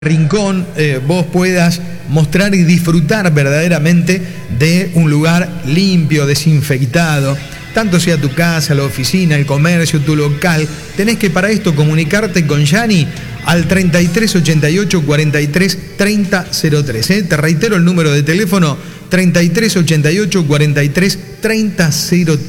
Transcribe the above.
rincón vos puedas mostrar y disfrutar verdaderamente de un lugar limpio, desinfectado, tanto sea tu casa, la oficina, el comercio, tu local. Tenés que para esto comunicarte con Yani al 3388 43 30 03. Te reitero el número de teléfono 3388 43 30 03.